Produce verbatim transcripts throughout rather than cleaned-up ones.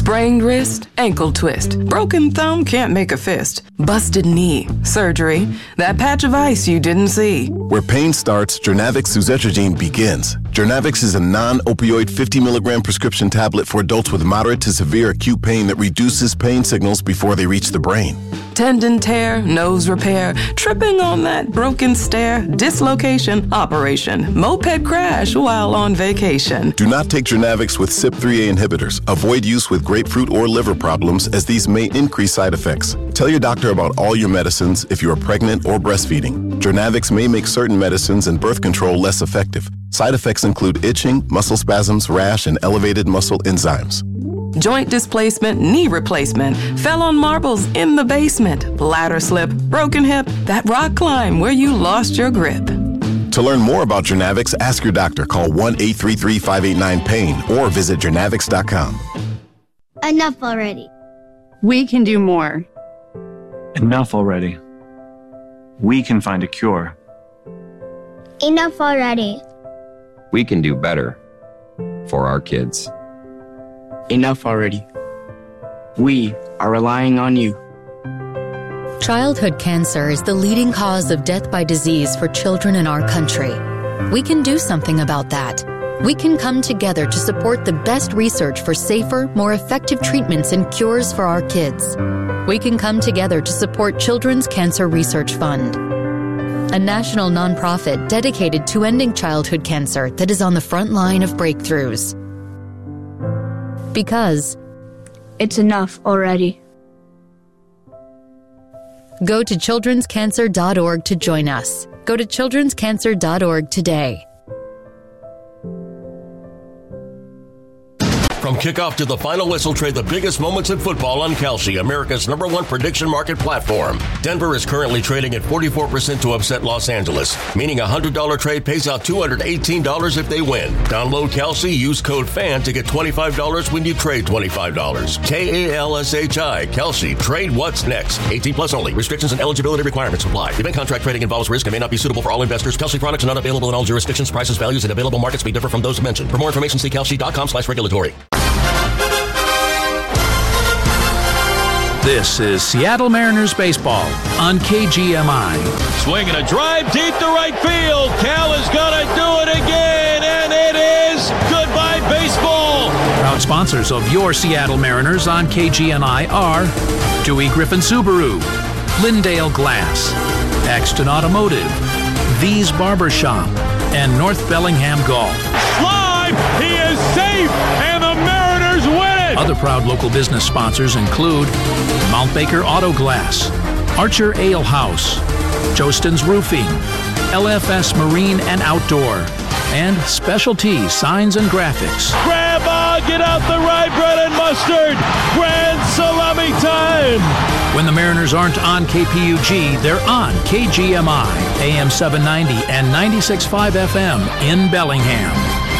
Sprained wrist, ankle twist. Broken thumb can't make a fist. Busted knee, surgery. That patch of ice you didn't see. Where pain starts, Jernavix suzetrigine begins. Jernavix is a non-opioid fifty milligram prescription tablet for adults with moderate to severe acute pain that reduces pain signals before they reach the brain. Tendon tear, nose repair, tripping on that broken stair, dislocation, operation, moped crash while on vacation. Do not take Jernavix with C Y P three A inhibitors. Avoid use with grapefruit or liver problems, as these may increase side effects. Tell your doctor about all your medicines if you are pregnant or breastfeeding. Jernavix may make certain medicines and birth control less effective. Side effects include itching, muscle spasms, rash, and elevated muscle enzymes. Joint displacement, knee replacement, fell on marbles in the basement, ladder slip, broken hip, that rock climb where you lost your grip. To learn more about Jernavix, ask your doctor. Call one eight three three, five eight nine, pain or visit jernavix dot com. Enough already. We can do more. Enough already. We can find a cure. Enough already. We can do better for our kids. Enough already. We are relying on you. Childhood cancer is the leading cause of death by disease for children in our country. We can do something about that. We can come together to support the best research for safer, more effective treatments and cures for our kids. We can come together to support Children's Cancer Research Fund, a national nonprofit dedicated to ending childhood cancer that is on the front line of breakthroughs. Because it's enough already. Go to children's cancer dot org to join us. Go to children's cancer dot org today. From kickoff to the final whistle, trade the biggest moments in football on Kalshi, America's number one prediction market platform. Denver is currently trading at forty-four percent to upset Los Angeles, meaning a one hundred dollars trade pays out two hundred eighteen dollars if they win. Download Kalshi, use code FAN to get twenty-five dollars when you trade twenty-five dollars. K A L S H I, Kalshi. Trade what's next. eighteen plus only. Restrictions and eligibility requirements apply. Event contract trading involves risk and may not be suitable for all investors. Kalshi products are not available in all jurisdictions. Prices, values, and available markets may differ from those mentioned. For more information, see kalshi dot com slash regulatory. This is Seattle Mariners baseball on K G M I. Swinging a drive deep to right field. Cal is going to do it again, and it is goodbye baseball. Proud sponsors of your Seattle Mariners on K G M I are Dewey Griffin Subaru, Lindale Glass, Axton Automotive, V's Barbershop, and North Bellingham Golf. Live, he is safe, and the Mariners win it. Other proud local business sponsors include Mount Baker Auto Glass, Archer Ale House, Jostin's Roofing, L F S Marine and Outdoor, and Specialty Signs and Graphics. Grandma, get out the rye bread and mustard. Grand salami time. When the Mariners aren't on K P U G, they're on K G M I, A M seven ninety and ninety-six point five F M in Bellingham.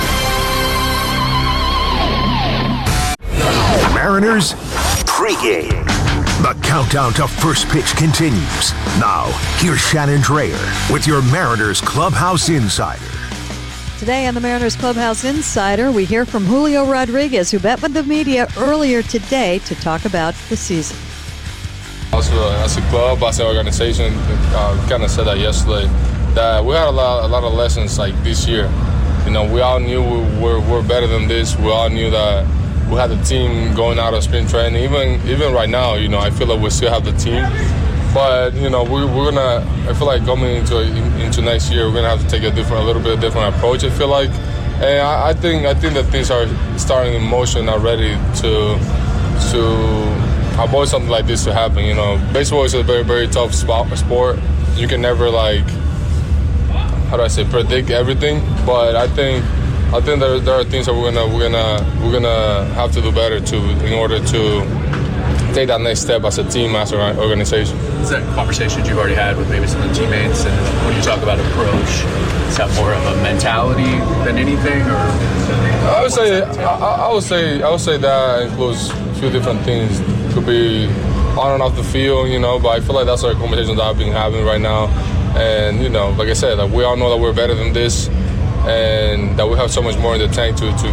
Mariners pregame. The countdown to first pitch continues. Now, here's Shannon Drayer with your Mariners Clubhouse Insider. Today on the Mariners Clubhouse Insider, we hear from Julio Rodriguez, who met with the media earlier today to talk about the season. Also, as a club, as an organization, uh, kind of said that yesterday, that we had a lot, a lot of lessons like this year. You know, we all knew we were, we're better than this. We all knew that we had the team going out of spring training. Even even right now, you know, I feel like we still have the team. But, you know, we, we're going to, I feel like coming into into next year, we're going to have to take a different, a little bit different approach, I feel like. And I, I think I think that things are starting in motion already to to avoid something like this to happen, you know. Baseball is a very, very tough sport. You can never, like, how do I say, predict everything. But I think I think there, there are things that we're gonna we're gonna we're gonna have to do better to in order to take that next step as a team, as an organization. Is that conversations you've already had with maybe some of the teammates? And when you talk about approach, is that more of a mentality than anything, or? I would say I, I would say I would say that includes a few different things. It could be on and off the field, you know. But I feel like that's our conversation that I've been having right now. And you know, like I said, like we all know that we're better than this, and that we have so much more in the tank to, to